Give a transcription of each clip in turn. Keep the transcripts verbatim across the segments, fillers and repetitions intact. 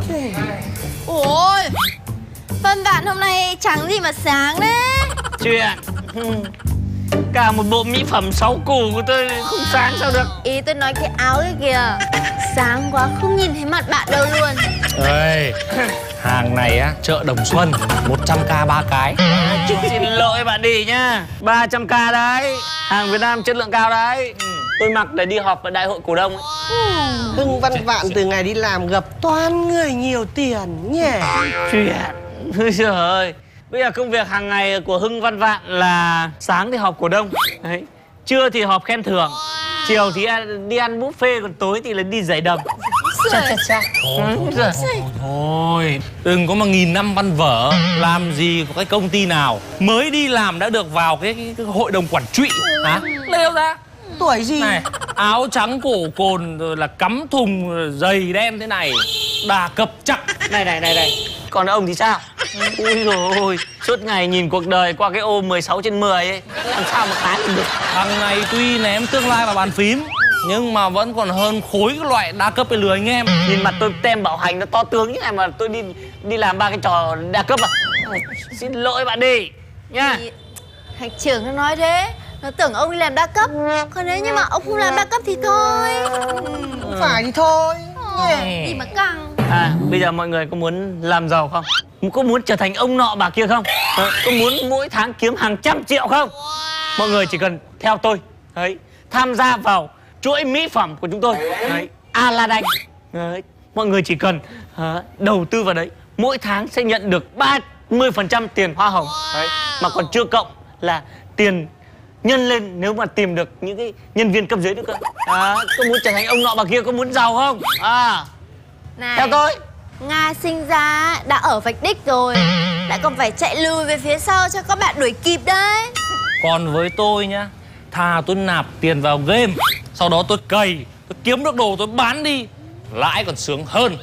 Ôi, Vân Vạn hôm nay trắng gì mà sáng đấy. Chuyện cả một bộ mỹ phẩm sáu củ của tôi không sáng sao được. Ý tôi nói cái áo ấy kìa, sáng quá không nhìn thấy mặt bạn đâu luôn. Ê, hàng này á, chợ Đồng Xuân, một trăm k ba cái. À, xin lỗi bạn đi nhá, ba trăm k đấy, hàng Việt Nam chất lượng cao đấy. Tôi mặc để đi họp ở đại hội cổ đông ấy. Hưng Văn Vạn từ ngày đi làm gặp toàn người nhiều tiền nhỉ. Chuyện, ôi trời ơi, bây giờ công việc hàng ngày của Hưng Văn Vạn là sáng thì họp cổ đông, đấy, trưa thì họp khen thưởng, chiều thì đi ăn buffet, còn tối thì là đi giải đầm. Chà chà chà. Thôi, thôi, thôi, thôi, đừng có mà nghìn năm văn vở. Làm gì có cái công ty nào mới đi làm đã được vào cái, cái, cái hội đồng quản trị hả? Lấy đâu ra? Tuổi gì? Này, áo trắng cổ cồn rồi là cắm thùng giày đen thế này, đà cập chặt. Này này này này, còn ông thì sao? Ui dồi ôi, suốt ngày nhìn cuộc đời qua cái ô mười sáu trên mười ấy, làm sao mà khá được. Thằng này tuy ném tương lai vào bàn phím nhưng mà vẫn còn hơn khối cái loại đa cấp để lừa anh em. Nhìn mặt tôi tem bảo hành nó to tướng như này mà tôi đi đi làm ba cái trò đa cấp à? Xin lỗi bạn đi nha. Thì Hạch trưởng nó nói thế, nó tưởng ông đi làm đa cấp. Còn nếu như mà ông không làm đa cấp thì thôi. Không phải thì thôi. Ờ, gì mà căng. À, bây giờ mọi người có muốn làm giàu không? Có muốn trở thành ông nọ bà kia không? Ờ, có muốn mỗi tháng kiếm hàng trăm triệu không? Mọi người chỉ cần theo tôi, đấy, tham gia vào chuỗi mỹ phẩm của chúng tôi, đấy, Aladdin. Đấy, mọi người chỉ cần uh, đầu tư vào đấy, mỗi tháng sẽ nhận được ba mươi phần trăm tiền hoa hồng, đấy, mà còn chưa cộng là tiền nhân lên nếu mà tìm được những cái nhân viên cấp dưới nữa cơ. À, có muốn trở thành ông nọ bà kia, có muốn giàu không? À, Này, theo tôi. Nga sinh ra đã ở vạch đích rồi, lại còn phải chạy lùi về phía sau cho các bạn đuổi kịp đấy. Còn với tôi nhá, thà tôi nạp tiền vào game, sau đó tôi cày, tôi kiếm được đồ tôi bán đi, lãi còn sướng hơn.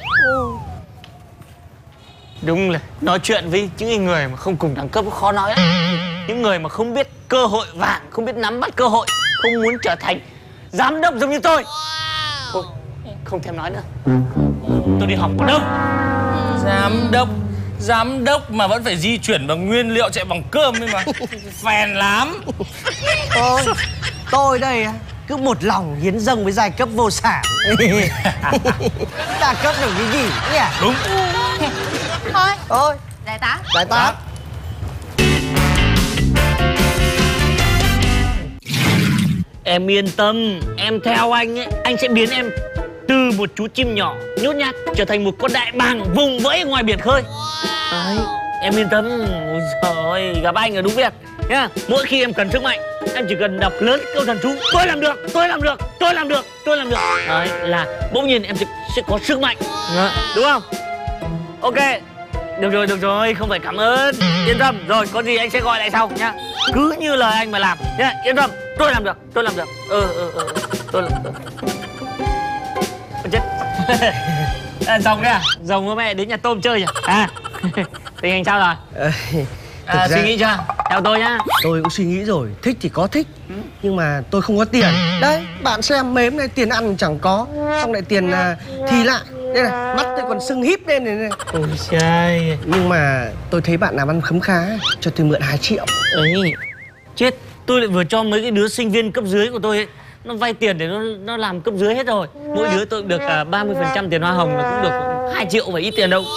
Đúng là nói chuyện với những người mà không cùng đẳng cấp khó nói lắm. Những người mà không biết cơ hội vàng, không biết nắm bắt cơ hội, không muốn trở thành giám đốc giống như tôi. Thôi, không thèm nói nữa. Tôi đi học cổ đông. Giám đốc, giám đốc mà vẫn phải di chuyển bằng nguyên liệu chạy bằng cơm ấy mà. Phèn lắm. Thôi, tôi đây á, cứ một lòng hiến dâng với giai cấp vô sản. Đa cấp được cái gì nhỉ? Đúng. Thôi, Thôi, giải tán. giải tán. Em yên tâm, em theo anh ấy, anh sẽ biến em từ một chú chim nhỏ nhút nhát trở thành một con đại bàng vùng vẫy ngoài biển khơi. Đấy, em yên tâm. Ôi trời ơi, gặp anh là đúng việc nhá. Mỗi khi em cần sức mạnh, em chỉ cần đọc lớn câu thần chú tôi làm được, tôi làm được, tôi làm được, tôi làm được. Đấy, là bỗng nhiên em sẽ, sẽ có sức mạnh. Đấy, đúng không? Ok, được rồi, được rồi, không phải cảm ơn. Yên tâm, rồi có gì anh sẽ gọi lại sau nhá. Cứ như lời anh mà làm nhá, yên tâm. Tôi làm được, tôi làm được. Ừ, ừ, ừ, tôi làm được. Ôi chết. À, Rồng đấy à? Rồng với mẹ đến nhà tôm chơi nhỉ? À, tình hình sao rồi? Ờ, thực À, ra suy nghĩ chưa? Theo tôi nhá. tôi cũng suy nghĩ rồi, thích thì có thích, nhưng mà tôi không có tiền. Đấy, bạn xem mếm này, tiền ăn chẳng có, xong lại tiền à, thì lại. Đây này, mắt tôi còn sưng híp lên này, này. Ôi trời. Nhưng mà tôi thấy bạn làm ăn khấm khá, cho tôi mượn hai triệu. Ấy, chết, tôi lại vừa cho mấy cái đứa sinh viên cấp dưới của tôi ấy, nó vay tiền để nó nó làm cấp dưới hết rồi. Mỗi đứa tôi được uh, ba mươi phần trăm tiền hoa hồng là cũng được hai triệu và ít tiền đâu.